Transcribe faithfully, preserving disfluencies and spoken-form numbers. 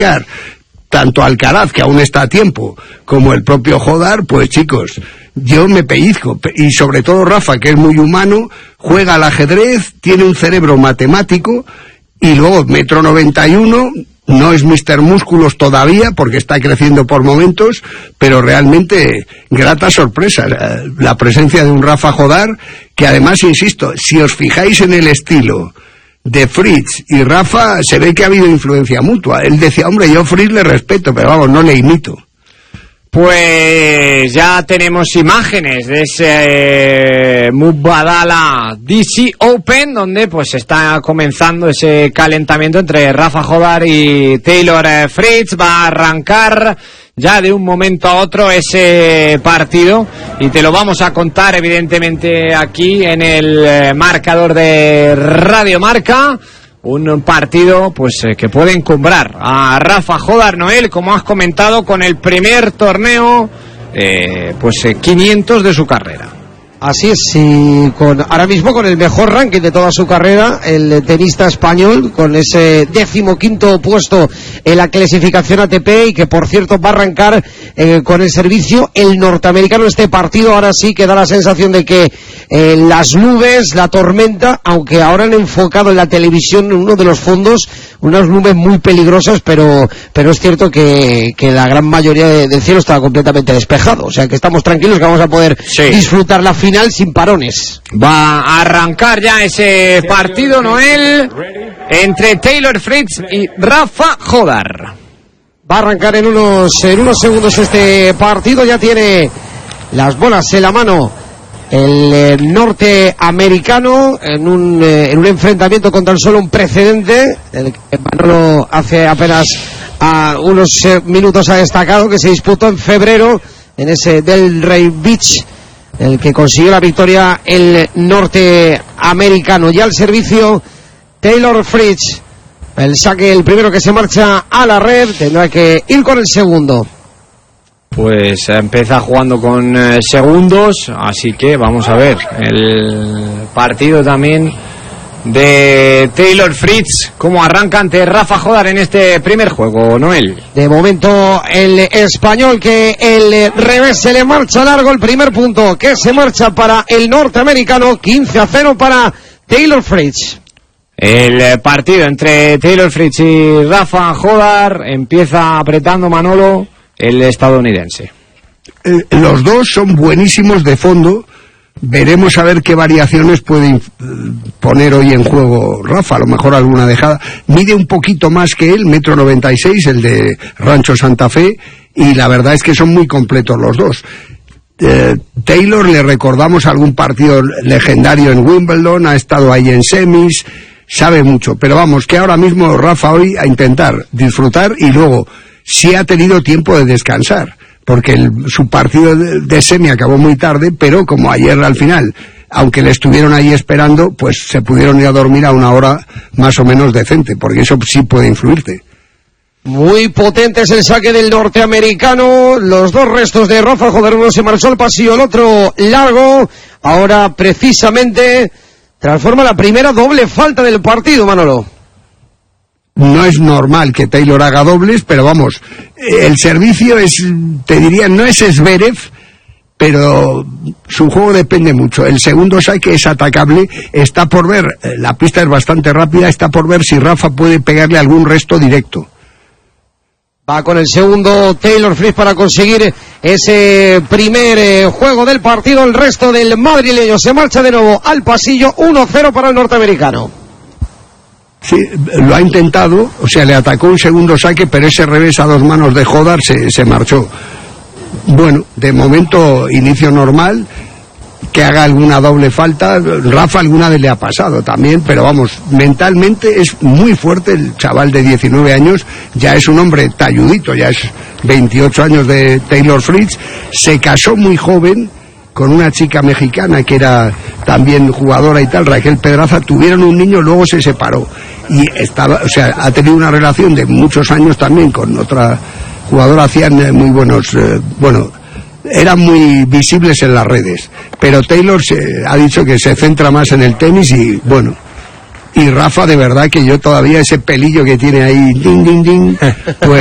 tanto Alcaraz, que aún está a tiempo, como el propio Jodar, pues chicos, yo me pellizco. Y sobre todo Rafa, que es muy humano, juega al ajedrez, tiene un cerebro matemático, y luego metro noventa y uno, no es mister Músculos todavía, porque está creciendo por momentos, pero realmente grata sorpresa la presencia de un Rafa Jodar, que además, insisto, si os fijáis en el estilo de Fritz y Rafa, se ve que ha habido influencia mutua. Él decía, hombre, yo Fritz le respeto, pero vamos, no le imito. Pues ya tenemos imágenes de ese eh, Mubadala D C Open, donde pues está comenzando ese calentamiento entre Rafa Jodar y Taylor eh, Fritz. Va a arrancar ya de un momento a otro ese partido y te lo vamos a contar evidentemente aquí en el eh, marcador de Radio Marca. Un partido pues eh, que puede encumbrar a Rafa Jodar, Noel, como has comentado, con el primer torneo eh, pues eh, quinientos de su carrera. Así es, y con, ahora mismo con el mejor ranking de toda su carrera, el tenista español, con ese decimoquinto puesto en la clasificación A T P, y que por cierto va a arrancar eh, con el servicio el norteamericano. Este partido ahora sí que da la sensación de que eh, las nubes, la tormenta, aunque ahora han enfocado en la televisión en uno de los fondos, unas nubes muy peligrosas, pero pero es cierto que, que la gran mayoría de, del cielo estaba completamente despejado, o sea que estamos tranquilos que vamos a poder sí. disfrutar la final sin parones. Va a arrancar ya ese partido, Noel, entre Taylor Fritz y Rafa Jodar. Va a arrancar en unos en unos segundos este partido. Ya tiene las bolas en la mano el eh, norteamericano en un eh, en un enfrentamiento con tan solo un precedente, el que Manolo hace apenas a unos eh, minutos ha destacado, que se disputó en febrero en ese Delray Beach, el que consiguió la victoria el norteamericano. Ya al servicio Taylor Fritz, el saque, el primero que se marcha a la red, tendrá que ir con el segundo. Pues empieza jugando con eh, segundos, así que vamos a ver el partido también de Taylor Fritz, cómo arranca ante Rafa Jodar en este primer juego, Noel. De momento el español, que el revés se le marcha largo, el primer punto que se marcha para el norteamericano, quince a cero para Taylor Fritz. El partido entre Taylor Fritz y Rafa Jodar empieza apretando, Manolo, el estadounidense. Eh, los dos son buenísimos de fondo. Veremos a ver qué variaciones puede poner hoy en juego Rafa, a lo mejor alguna dejada. Mide un poquito más que él, metro noventa y seis, el de Rancho Santa Fe, y la verdad es que son muy completos los dos. Eh, Taylor, le recordamos algún partido legendario en Wimbledon, ha estado ahí en semis, sabe mucho, pero vamos, que ahora mismo Rafa hoy a intentar disfrutar, y luego sí ha tenido tiempo de descansar, porque el, su partido de, de semi acabó muy tarde, pero como ayer al final, aunque le estuvieron ahí esperando, pues se pudieron ir a dormir a una hora más o menos decente, porque eso sí puede influirte. Muy potente es el saque del norteamericano. Los dos restos de Rafa Jodar, uno se marchó al pasillo, el otro largo. Ahora precisamente transforma la primera doble falta del partido, Manolo. No es normal que Taylor haga dobles, pero vamos, el servicio es, te diría, no es Zverev, pero su juego depende mucho. El segundo saque es atacable, está por ver, la pista es bastante rápida, está por ver si Rafa puede pegarle algún resto directo. Va con el segundo Taylor Fritz para conseguir ese primer eh, juego del partido. El resto del madrileño se marcha de nuevo al pasillo, uno cero para el norteamericano. Sí, lo ha intentado, o sea, le atacó un segundo saque, pero ese revés a dos manos de Jodar se, se marchó. Bueno, de momento inicio normal, que haga alguna doble falta. Rafa alguna vez le ha pasado también, pero vamos, mentalmente es muy fuerte el chaval de diecinueve años, ya es un hombre talludito, ya es veintiocho años de Taylor Fritz, se casó muy joven con una chica mexicana que era también jugadora y tal, Raquel Pedraza, tuvieron un niño, luego se separó y estaba, o sea, ha tenido una relación de muchos años también con otra jugadora, hacían muy buenos, eh, bueno, eran muy visibles en las redes, pero Taylor se, ha dicho que se centra más en el tenis y bueno, y y Rafa, de verdad que yo todavía ese pelillo que tiene ahí, ding, ding, ding, pues